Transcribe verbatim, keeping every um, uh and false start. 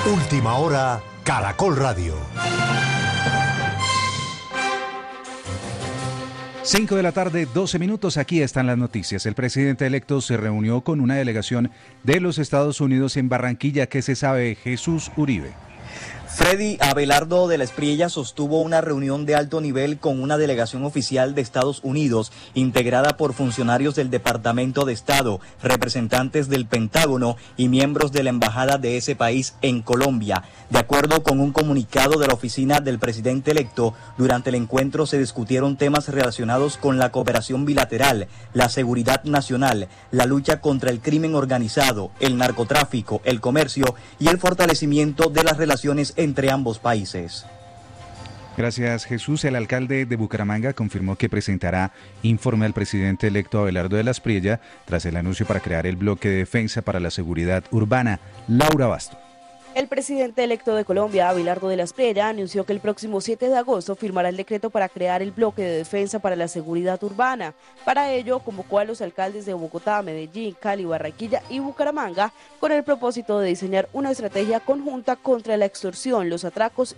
Última hora, Caracol Radio. Cinco de la tarde, doce minutos, aquí están las noticias. El presidente electo se reunió con una delegación de los Estados Unidos en Barranquilla. ¿Qué se sabe? Jesús Uribe. Freddy Abelardo de la Espriella sostuvo una reunión de alto nivel con una delegación oficial de Estados Unidos integrada por funcionarios del Departamento de Estado, representantes del Pentágono y miembros de la embajada de ese país en Colombia. De acuerdo con un comunicado de la oficina del presidente electo, durante el encuentro se discutieron temas relacionados con la cooperación bilateral, la seguridad nacional, la lucha contra el crimen organizado, el narcotráfico, el comercio y el fortalecimiento de las relaciones entre ambos países. Gracias, Jesús. El alcalde de Bucaramanga confirmó que presentará informe al presidente electo Abelardo de la Espriella tras el anuncio para crear el bloque de defensa para la seguridad urbana. Laura Basto. El presidente electo de Colombia, Abelardo de la Espriella, anunció que el próximo siete de agosto firmará el decreto para crear el bloque de defensa para la seguridad urbana. Para ello, convocó a los alcaldes de Bogotá, Medellín, Cali, Barranquilla y Bucaramanga con el propósito de diseñar una estrategia conjunta contra la extorsión, los atracos